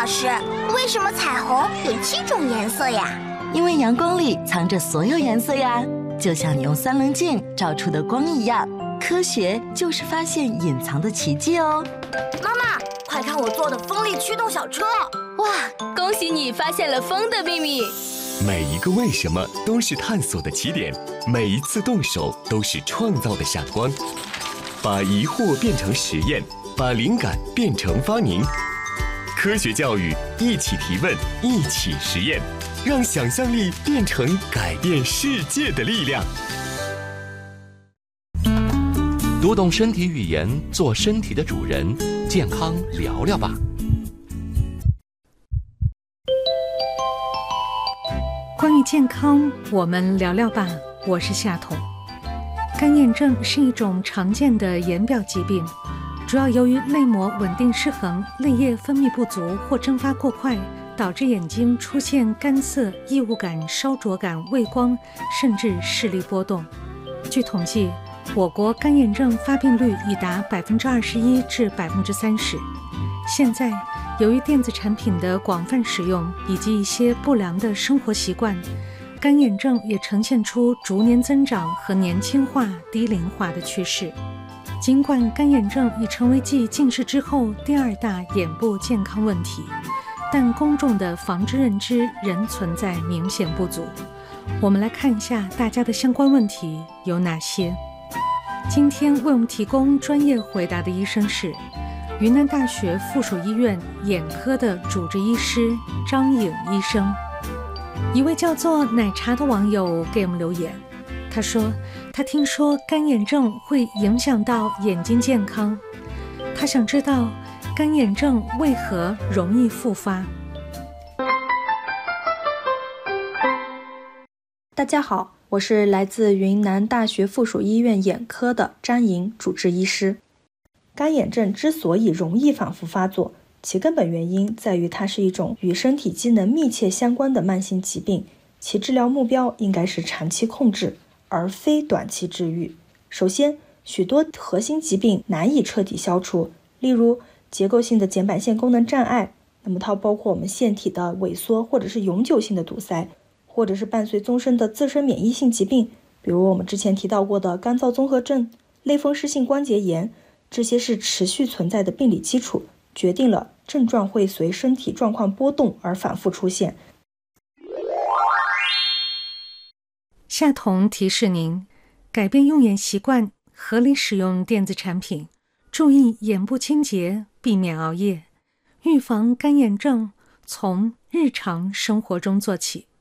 师，为什么彩虹有7种颜色呀？ 因为阳光里藏着所有颜色呀，就像你用3棱镜照出的光一样。科学就是发现隐藏的奇迹哦。 妈妈，快看我做的风力驱动小车！ 哇，恭喜你发现了风的秘密。 每一个为什么都是探索的起点，每一次动手都是创造的闪光。把疑惑变成实验，把灵感变成发明。科学教育，一起提问，一起实验，让想象力变成改变世界的力量。 读懂身体语言，做身体的主人，健康聊聊吧。 关于健康，我们聊聊吧。我是夏彤。干眼症是一种常见的眼表疾病，主要由于泪膜稳定失衡、泪液分泌不足或蒸发过快，导致眼睛出现干涩、异物感、烧灼感、畏光，甚至视力波动。据统计，我国干眼症发病率已达21%至30%。现在，由于电子产品的广泛使用以及一些不良的生活习惯，干眼症也呈现出逐年增长和年轻化、低龄化的趋势。尽管干眼症已成为继近视之后第2大眼部健康问题，但公众的防治认知仍存在明显不足。我们来看一下大家的相关问题有哪些。今天为我们提供专业回答的医生是云南大学附属医院眼科的主治医师张颖医生。一位叫做奶茶的网友给我们留言，他说他听说干眼症会影响到眼睛健康，他想知道干眼症为何容易复发。 大家好，我是来自云南大学附属医院眼科的张颖主治医师。干眼症之所以容易反复发作，其根本原因在于它是一种与身体机能密切相关的慢性疾病，其治疗目标应该是长期控制，而非短期治愈。首先，许多核心疾病难以彻底消除，例如结构性的睑板腺功能障碍，那么它包括我们腺体的萎缩或者是永久性的堵塞，或者是伴随终身的自身免疫性疾病，比如我们之前提到过的干燥综合症、类风湿性关节炎，这些是持续存在的病理基础，决定了症状会随身体状况波动而反复出现。 夏彤提示您，改变用眼习惯，合理使用电子产品，注意眼部清洁，避免熬夜，预防干眼症，从日常生活中做起。